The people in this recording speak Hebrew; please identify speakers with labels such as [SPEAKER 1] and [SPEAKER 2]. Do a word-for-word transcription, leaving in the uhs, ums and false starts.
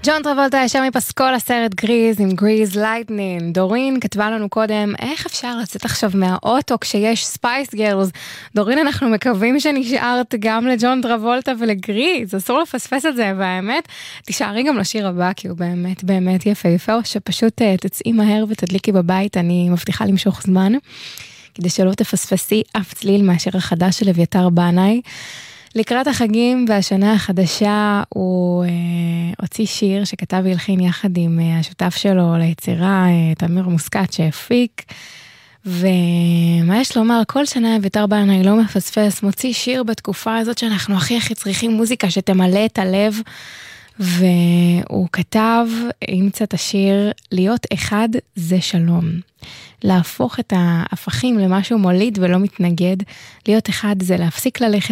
[SPEAKER 1] ג'ון טרבולטה ישר מפסקול הסרט גריז עם גריז לייטנינג. דורין כתבה לנו קודם, איך אפשר לצאת עכשיו מהאוטו כשיש ספייס גרלס? דורין, אנחנו מקווים שנשארת גם לג'ון טרבולטה ולגריז, אסור לפספס את זה, והאמת, תשארי גם לשיר הבא, כי הוא באמת באמת יפהפה, או שפשוט תצאי מהר ותדליקי בבית, אני מבטיחה למשוך זמן, כדי שלא תפספסי אף צליל מהשיר החדש של אביתר בנאי. לקראת החגים והשנה החדשה הוא אה, הוציא שיר שכתב והלחין יחד עם אה, השותף שלו ליצירה, אה, תמיר מוסקת שהפיק, ומה יש לומר, כל שנה אביתר בנאי לא מפספס, מוציא שיר בתקופה הזאת שאנחנו הכי הכי צריכים מוזיקה שתמלא את הלב, והוא כתב, אימצה את השיר, להיות אחד זה שלום. להפוך את ההפכים למשהו מוליד ולא מתנגד, להיות אחד זה להפסיק ללכת